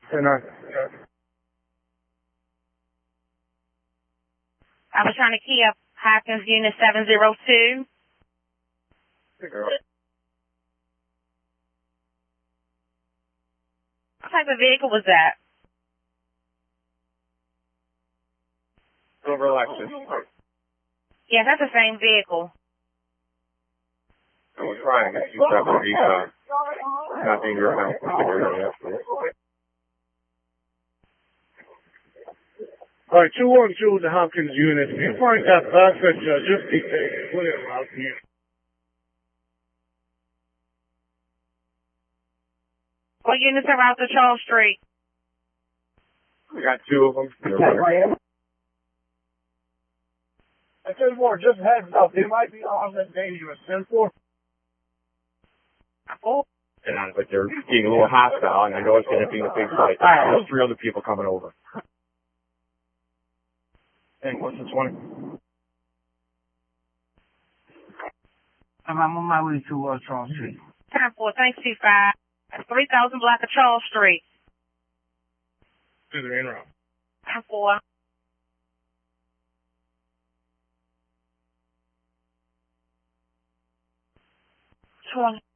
And I was trying to key up Hopkins Unit 702. What type of vehicle was that? Silver Lexus. Yeah, that's the same vehicle. I was trying to get you stuff for these, not being your house. All right, 212 to Hopkins Unit. If you find that passage, just be clear out here. What units are out to Charles Street? We got two of them. I said more, just heads up. They might be on that dangerous. 10-4. But they're being a little hostile, and I know it's going to be a big fight. There's 3 other people coming over. And what's this one? I'm on my way to Charles Street. 10-4, thanks, 25. That's 3000 block of Charles Street. To the main road. 10-4. 20.